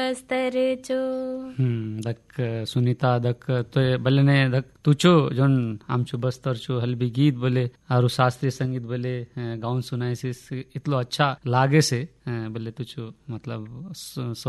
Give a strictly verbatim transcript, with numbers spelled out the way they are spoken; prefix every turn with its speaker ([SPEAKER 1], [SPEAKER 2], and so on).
[SPEAKER 1] स्तर चो
[SPEAKER 2] हम्म दक सुनीता दक तो बल्ले ने दक तुचो जोन आमचो बस्तर चो हल्बी गीत बोले और शास्त्रीय संगीत बोले गाउन सुनाए से इतलो अच्छा लागे से बोले तुचो मतलब